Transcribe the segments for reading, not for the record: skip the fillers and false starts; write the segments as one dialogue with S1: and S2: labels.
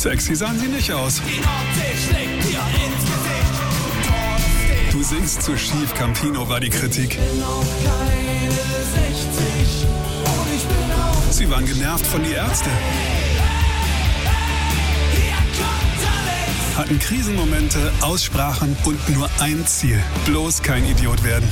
S1: Sexy sahen sie nicht aus. Du singst zu schief, Campino, war die Kritik. Sie waren genervt von die Ärzte. Hatten Krisenmomente, Aussprachen und nur ein Ziel. Bloß kein Idiot werden.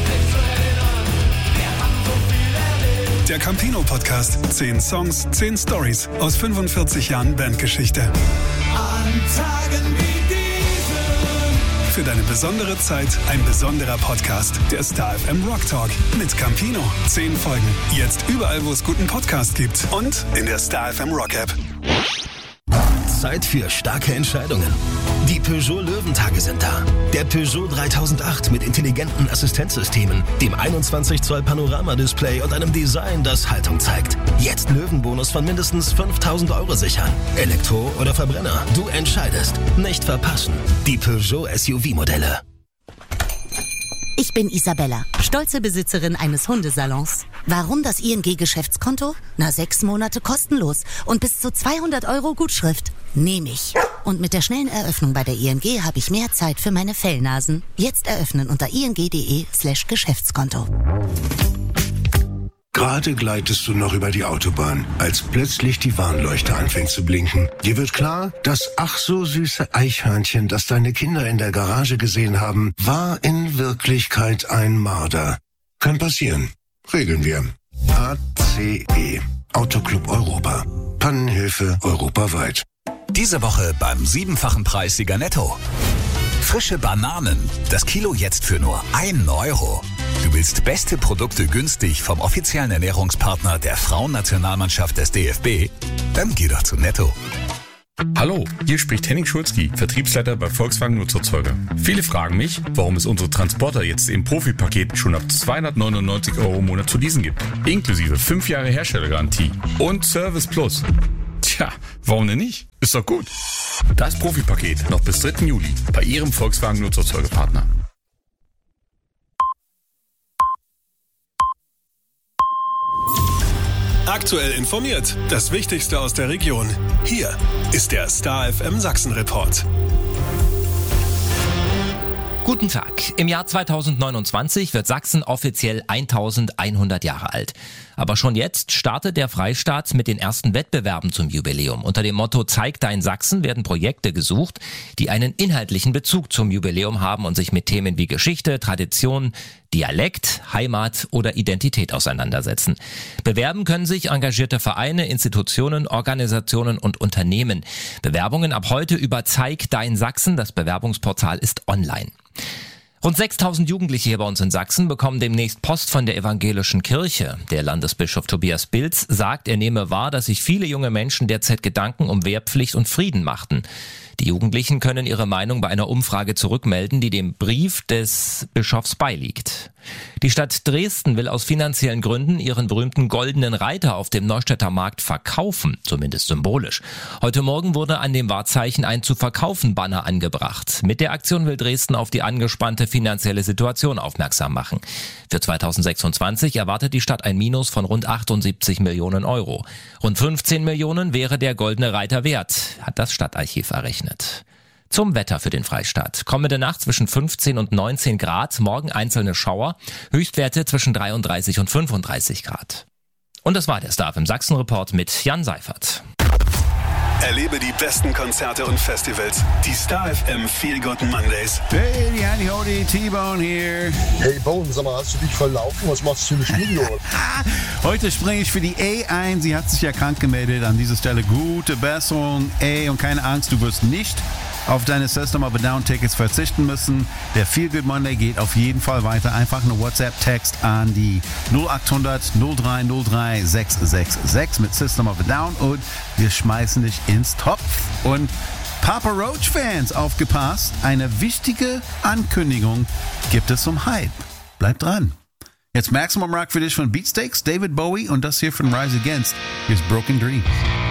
S1: Der Campino-Podcast. 10 Songs, 10 Stories aus 45 Jahren Bandgeschichte.
S2: An Tagen wie diesen.
S1: Für deine besondere Zeit ein besonderer Podcast. Der Star FM Rock Talk mit Campino. 10 Folgen. Jetzt überall, wo es guten Podcast gibt. Und in der Star FM Rock App.
S3: Zeit für starke Entscheidungen. Die Peugeot Löwentage sind da. Der Peugeot 3008 mit intelligenten Assistenzsystemen, dem 21 Zoll Panoramadisplay und einem Design, das Haltung zeigt. Jetzt Löwenbonus von mindestens 5.000 € sichern. Elektro oder Verbrenner, du entscheidest. Nicht verpassen. Die Peugeot SUV-Modelle.
S4: Ich bin Isabella, stolze Besitzerin eines Hundesalons. Warum das ING-Geschäftskonto? 6 Monate kostenlos und bis zu 200 € Gutschrift. Nehme ich. Und mit der schnellen Eröffnung bei der ING habe ich mehr Zeit für meine Fellnasen. Jetzt eröffnen unter ing.de/Geschäftskonto.
S5: Gerade gleitest du noch über die Autobahn, als plötzlich die Warnleuchte anfängt zu blinken. Dir wird klar, das ach so süße Eichhörnchen, das deine Kinder in der Garage gesehen haben, war in Wirklichkeit ein Marder. Kann passieren. Regeln wir. ACE. Autoclub Europa. Pannenhilfe europaweit.
S6: Diese Woche beim 7-fachen Preissieger Netto. Frische Bananen. Das Kilo jetzt für nur 1 €. Du willst beste Produkte günstig vom offiziellen Ernährungspartner der Frauennationalmannschaft des DFB? Dann geh doch zu Netto.
S7: Hallo, hier spricht Henning Schulzki, Vertriebsleiter bei Volkswagen Nutzerzeuger. Viele fragen mich, warum es unsere Transporter jetzt im Profipaket schon ab 299 € im Monat zu leasen gibt. Inklusive 5 Jahre Herstellergarantie und Service Plus. Tja, warum denn nicht? Ist doch gut. Das Profipaket noch bis 3. Juli bei Ihrem Volkswagen Nutzerzeugerpartner.
S1: Aktuell informiert. Das Wichtigste aus der Region. Hier ist der Star FM Sachsen Report.
S8: Guten Tag. Im Jahr 2029 wird Sachsen offiziell 1100 Jahre alt. Aber schon jetzt startet der Freistaat mit den ersten Wettbewerben zum Jubiläum. Unter dem Motto Zeig dein Sachsen werden Projekte gesucht, die einen inhaltlichen Bezug zum Jubiläum haben und sich mit Themen wie Geschichte, Tradition, Dialekt, Heimat oder Identität auseinandersetzen. Bewerben können sich engagierte Vereine, Institutionen, Organisationen und Unternehmen. Bewerbungen ab heute über Zeig dein Sachsen. Das Bewerbungsportal ist online. Rund 6.000 Jugendliche hier bei uns in Sachsen bekommen demnächst Post von der evangelischen Kirche. Der Landesbischof Tobias Bilz sagt, er nehme wahr, dass sich viele junge Menschen derzeit Gedanken um Wehrpflicht und Frieden machten. Die Jugendlichen können ihre Meinung bei einer Umfrage zurückmelden, die dem Brief des Bischofs beiliegt. Die Stadt Dresden will aus finanziellen Gründen ihren berühmten goldenen Reiter auf dem Neustädter Markt verkaufen, zumindest symbolisch. Heute Morgen wurde an dem Wahrzeichen ein Zu-verkaufen-Banner angebracht. Mit der Aktion will Dresden auf die angespannte finanzielle Situation aufmerksam machen. Für 2026 erwartet die Stadt ein Minus von rund 78 Millionen €. Rund 15 Millionen wäre der goldene Reiter wert, hat das Stadtarchiv errechnet. Zum Wetter für den Freistaat. Kommende Nacht zwischen 15 und 19 Grad, morgen einzelne Schauer, Höchstwerte zwischen 33 und 35 Grad. Und das war der Star FM Sachsen Report mit Jan Seifert.
S1: Erlebe die besten Konzerte und Festivals. Die Star FM Feel Good Mondays.
S9: Hey, die Howdy, T-Bone hier.
S10: Hey Bone, sag mal, hast du dich verlaufen? Was machst du im Studio?
S9: Heute springe ich für die A ein. Sie hat sich ja krank gemeldet. An dieser Stelle gute Besserung. A, und keine Angst, du wirst nicht auf deine System of a Down Tickets verzichten müssen. Der Feel Good Monday geht auf jeden Fall weiter. Einfach eine WhatsApp-Text an die 0800 0303 666 mit System of a Down und wir schmeißen dich ins Topf. Und Papa Roach Fans, aufgepasst, eine wichtige Ankündigung gibt es zum Hype. Bleibt dran. Jetzt Maximum Rock für dich von Beatsteaks, David Bowie und das hier von Rise Against. Hier ist Broken Dreams.